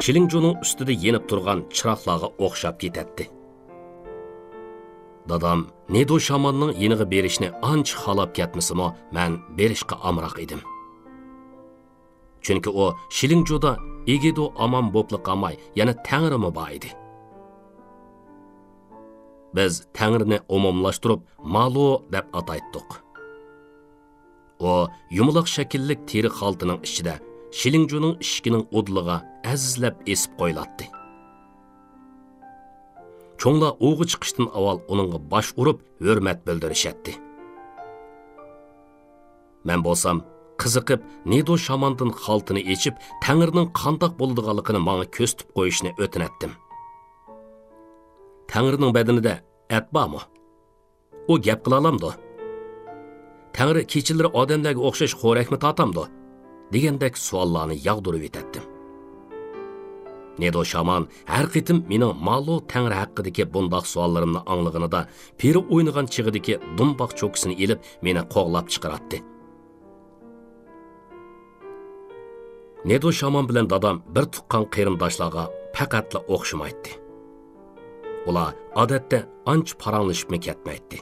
Shilingjo'ning ustida yenib turgan chiroqlarga o'xshab ketadi. Dadam Nedo shamonning yeniga berishni ancha xalab ketmasimi, men berishga amroq edim. Chunki u Shilingjo'da egido aman bo'pli qamay, yana Tangrimi bor edi. Biz Tangrini umumlashtirib Malo deb ataytdik. O yumaloq shakllik teri xaltining ichida Shilingjo'ning ishkining o'dlig'a azizlab esib qo'yiladi. Cho'nglar o'g'i chiqishdan avval uningga bosh urib hurmat bildirishadi. Men bo'lsam qiziqib Nedo shamondan xaltini echib Tangrining qandoq bo'ladiganligini menga ko'rsatib qo'yishni o'tinatdim. Tangrining badanida at bormi? U gap qila olamdi. Tangri kechilari odamlarga o'xshash xo'rakmi totamdi? Degandek savollarni yog'dirib etdim. Nedo shamon har qitim mening Malo Tangri haqidagi bundoq savollarimni anglaganida peri o'ynagan chig'idagi dumboq cho'kisini elib meni qo'g'lab chiqaradi. Nedo shamon bilan dadam bir tuqqan qarindoshlarga faqatla o'xshamaydi. Ular odatda ancha paranglashib ketmaydi.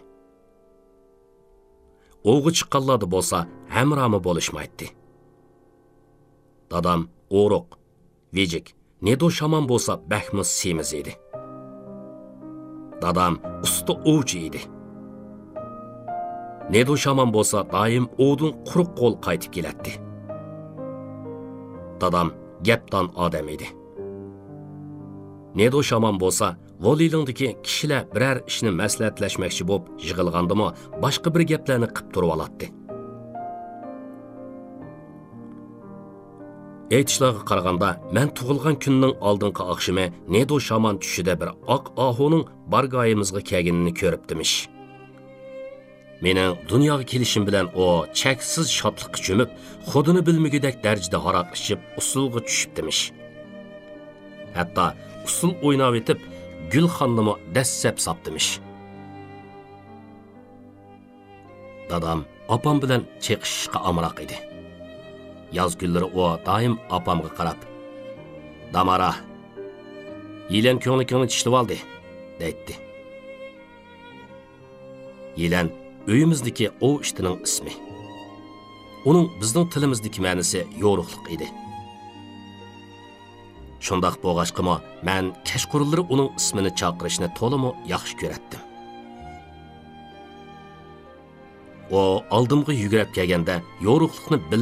O'g'i chiqqanlarda bo'lsa hamromi bo'lishmaydi. Dadam o'roq, vejik, Nedo shamon bo'lsa bahmus semiz edi. Dadam usta ovchi edi. Nedo shamon bo'lsa doim o'din quruq qo'l qaytib keladi. Dadam gapdan odam edi. Nedo shamon bo'lsa Volilingdagi kishilar biror ishni maslahatlashmoqchi bo'lib yig'ilgandimi, boshqa bir gaplarni qilib turib oladi. Aytishlarga qaraganda, men tug'ilgan kunning oldingi oqshimi Nedo shamon tushida bir oq ahoning bargoyimizga kelganini ko'ribdimish. Mening dunyoga kelishim bilan o cheksiz shodlikqa cho'mib, xudini bilmagudek darajada haroq ichib usulga tushibdimish. Hatto usul o'ynab etib, Gulxonnimi dassab sapdimish. Dadam opam bilan cheqishishga amroq edi. Yoz kunlari o doim opamga qarab, "Damara, Yilan ko'nglikni tishlab oldi", deydi. Yilan uyimizdagi ov ishtining ismi. Uning bizning tilimizdagi ma'nosi yo'ruqlik edi. Shundaq bo'lg'achqimi, men kashqurlari uning ismini chaqirishni to'limi yaxshi ko'ratdim. O oldimga yugurib kelganda yo'ruqlikni